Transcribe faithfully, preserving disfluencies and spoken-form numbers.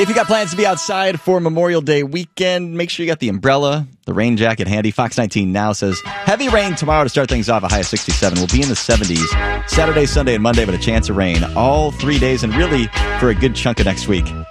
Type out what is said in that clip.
If you got plans to be outside for Memorial Day weekend, make sure you got the umbrella, the rain jacket handy. Fox nineteen Now says, heavy rain tomorrow to start things off, a high of sixty-seven. We'll be in the seventies Saturday, Sunday, and Monday, but a chance of rain all three days and really for a good chunk of next week.